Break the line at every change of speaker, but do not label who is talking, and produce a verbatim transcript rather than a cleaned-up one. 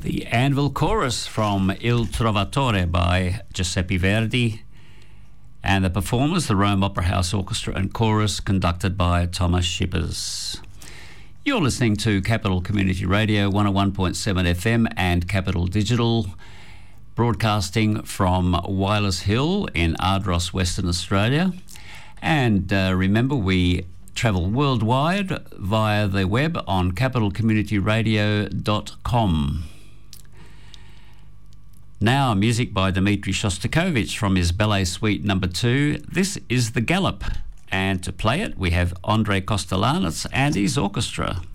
The Anvil Chorus from Il Trovatore by Giuseppe Verdi, and the performers, the Rome Opera House Orchestra and Chorus, conducted by Thomas Shippers. You're listening to Capital Community Radio, one oh one point seven F M and Capital Digital, broadcasting from Wireless Hill in Ardross, Western Australia. And uh, remember, we travel worldwide via the web on capital community radio dot com. Now, music by Dmitri Shostakovich from his Ballet Suite number two. This is The Galop, and to play it we have Andrei Kostelanetz and his orchestra.